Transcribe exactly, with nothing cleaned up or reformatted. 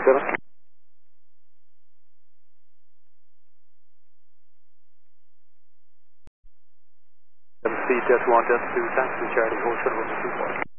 seven. Speed Delta one, Delta two, taxi Charlie, hold shuttle two four.